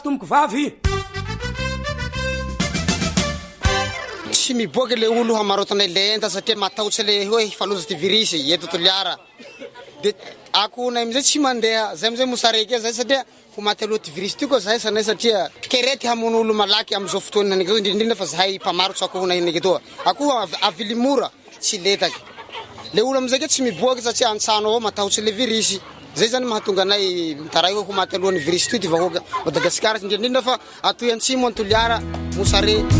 Tomko vavy. Tsy miboaka le olo hamarotana lenta satria matahotsy le hoe faloza ty virus eto Toliara. De ako na amizay tsy mandeha, zay amizay mosareky zay satria ho maty aloha ty virus ty koa zay sanay satria kerety hamono olo malaky amizao fotoana nake indrindra fa zahay mpamarotsy ako na nake toa. Ako avily mora tsy letaky. Le olo amizay ke tsy miboaka satria antsano avao matahotsy le virus. Zay zany mahatonga anay mitaray ho maty alohan'ny virus ty vahoaka Madagasikara indrindra fa atoy antsimo Toliara, Mosare.